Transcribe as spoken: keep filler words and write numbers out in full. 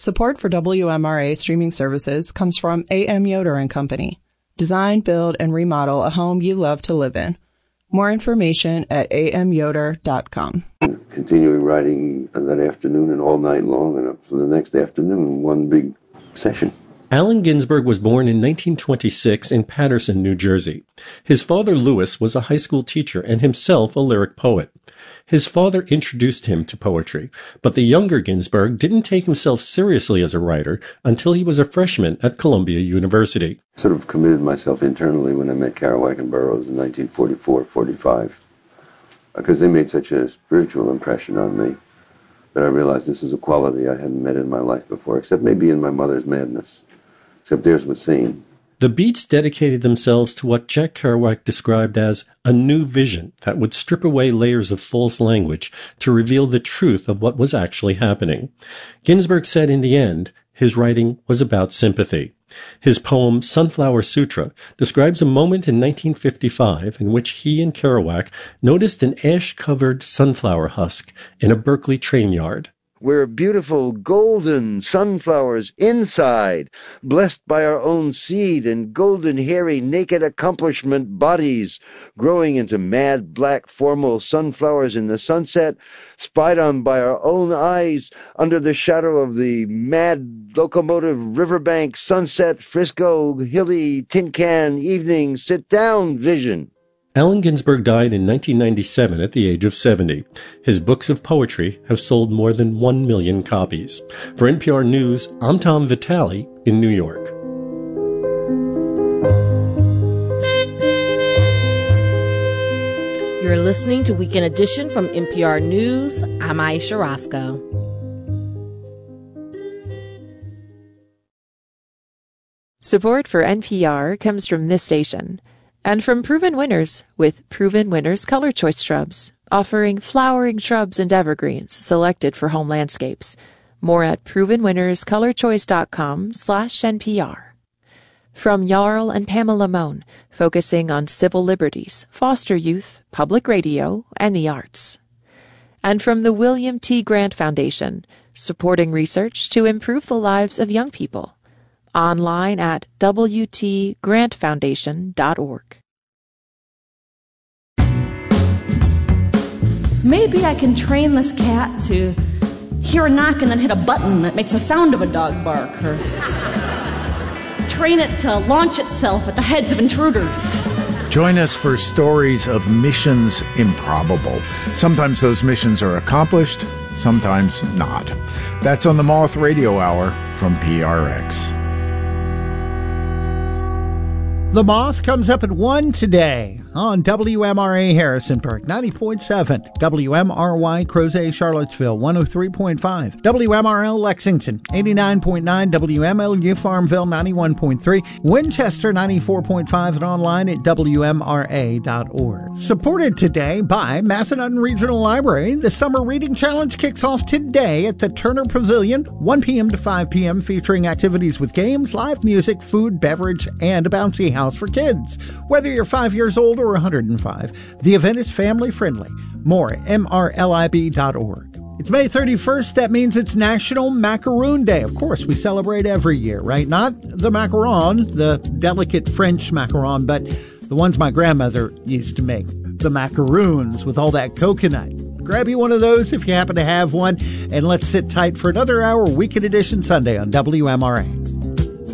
Support for W M R A streaming services comes from A M Yoder and Company. Design, build, and remodel a home you love to live in. More information at a m yoder dot com. Continuing writing that afternoon and all night long, and up to the next afternoon, one big session. Allen Ginsberg was born in nineteen twenty-six in Paterson, New Jersey. His father, Louis, was a high school teacher and himself a lyric poet. His father introduced him to poetry, but the younger Ginsberg didn't take himself seriously as a writer until he was a freshman at Columbia University. I sort of committed myself internally when I met Kerouac and Burroughs in nineteen forty-four forty-five, because they made such a spiritual impression on me that I realized this is a quality I hadn't met in my life before, except maybe in my mother's madness. Except theirs was sane. The Beats dedicated themselves to what Jack Kerouac described as a new vision that would strip away layers of false language to reveal the truth of what was actually happening. Ginsberg said in the end, his writing was about sympathy. His poem Sunflower Sutra describes a moment in nineteen fifty-five in which he and Kerouac noticed an ash-covered sunflower husk in a Berkeley train yard. We're beautiful golden sunflowers inside, blessed by our own seed and golden, hairy, naked accomplishment bodies, growing into mad, black, formal sunflowers in the sunset, spied on by our own eyes under the shadow of the mad locomotive riverbank sunset, Frisco, hilly, tin can, evening, sit-down vision. Allen Ginsberg died in nineteen ninety-seven at the age of seventy. His books of poetry have sold more than one million copies. For N P R News, I'm Tom Vitale in New York. You're listening to Weekend Edition from N P R News. I'm Aisha Roscoe. Support for N P R comes from this station. And from Proven Winners, with Proven Winners Color Choice Shrubs, offering flowering shrubs and evergreens selected for home landscapes. More at proven winners color choice dot com slash N P R. From Jarl and Pamela Mohn, focusing on civil liberties, foster youth, public radio, and the arts. And from the William T. Grant Foundation, supporting research to improve the lives of young people. Online at w t grant foundation dot org. Maybe I can train this cat to hear a knock and then hit a button that makes the sound of a dog bark, or train it to launch itself at the heads of intruders. Join us for stories of missions improbable. Sometimes those missions are accomplished, sometimes not. That's on the Moth Radio Hour from P R X. The Moth comes up at one today on W M R A Harrisonburg, ninety point seven, W M R Y Crozet Charlottesville, one oh three point five, W M R L Lexington, eighty-nine point nine, W M L U Farmville, ninety-one point three, Winchester, ninety-four point five, and online at W M R A dot org. Supported today by Macedon Regional Library, the Summer Reading Challenge kicks off today at the Turner Pavilion, one p.m. to five p.m., featuring activities with games, live music, food, beverage, and a bouncy house for kids. Whether you're five years old or one hundred five, the event is family-friendly. More at M R L I B dot org. It's May thirty-first. That means it's National Macaroon Day. Of course, we celebrate every year, right? Not the macaron, the delicate French macaron, but the ones my grandmother used to make. The macaroons with all that coconut. Grab you one of those if you happen to have one, and let's sit tight for another hour, Weekend Edition Sunday on W M R A.